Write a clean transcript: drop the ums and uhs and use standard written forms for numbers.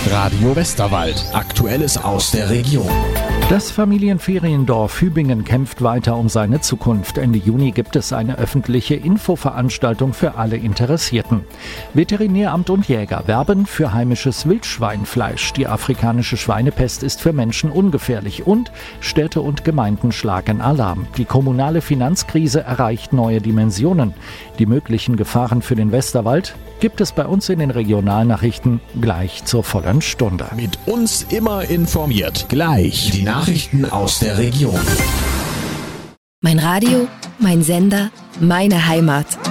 Radio Westerwald. Aktuelles aus der Region. Das Familienferiendorf Hübingen kämpft weiter um seine Zukunft. Ende Juni gibt es eine öffentliche Infoveranstaltung für alle Interessierten. Veterinäramt und Jäger werben für heimisches Wildschweinfleisch. Die afrikanische Schweinepest ist für Menschen ungefährlich und Städte und Gemeinden schlagen Alarm. Die kommunale Finanzkrise erreicht neue Dimensionen. Die möglichen Gefahren für den Westerwald gibt es bei uns in den Regionalnachrichten gleich zur vollen Stunde. Mit uns immer informiert. Gleich die Nachrichten aus der Region. Mein Radio, mein Sender, meine Heimat.